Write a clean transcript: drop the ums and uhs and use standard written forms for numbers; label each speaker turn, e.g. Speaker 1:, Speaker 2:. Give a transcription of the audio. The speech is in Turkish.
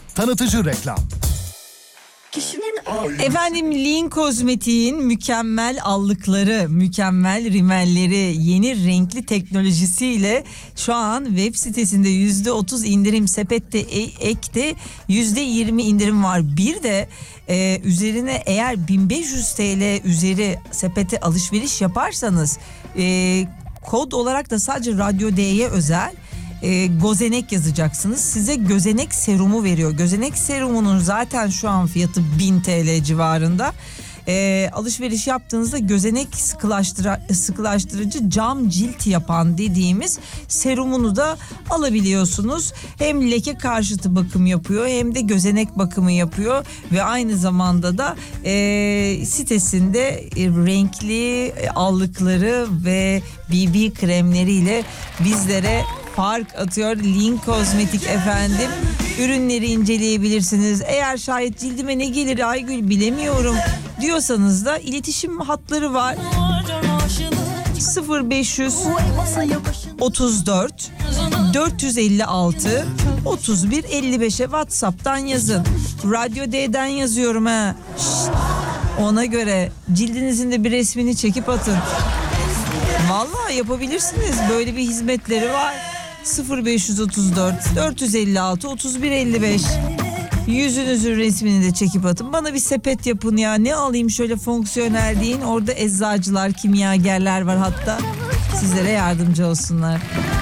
Speaker 1: Tanıtıcı reklam.
Speaker 2: Efendim, Lean Kozmetik'in mükemmel allıkları, mükemmel rimelleri, yeni renkli teknolojisiyle şu an web sitesinde %30 indirim, sepette ekte %20 indirim var. Bir de üzerine eğer 1500 TL üzeri sepete alışveriş yaparsanız kod olarak da sadece Radyo D'ye özel gözenek yazacaksınız. Size gözenek serumu veriyor. Gözenek serumunun zaten şu an fiyatı 1000 TL civarında. Alışveriş yaptığınızda gözenek sıkılaştırıcı cam cilt yapan dediğimiz serumunu da alabiliyorsunuz. Hem leke karşıtı bakım yapıyor hem de gözenek bakımı yapıyor ve aynı zamanda da sitesinde renkli allıkları ve BB kremleriyle bizlere fark atıyor. Lean Kozmetik efendim. Ürünleri inceleyebilirsiniz. Eğer şayet cildime ne gelir Aygül bilemiyorum diyorsanız da iletişim hatları var. 0500 34 456 31 55'e WhatsApp'tan yazın. Radyo D'den yazıyorum ha. Şşt. Ona göre cildinizin de bir resmini çekip atın. Vallahi yapabilirsiniz. Böyle bir hizmetleri var. 0534 456 31 55. Yüzünüzün resmini de çekip atın. Bana bir sepet yapın ya. Ne alayım şöyle fonksiyonel deyin. Orada eczacılar, kimyagerler var hatta. Sizlere yardımcı olsunlar.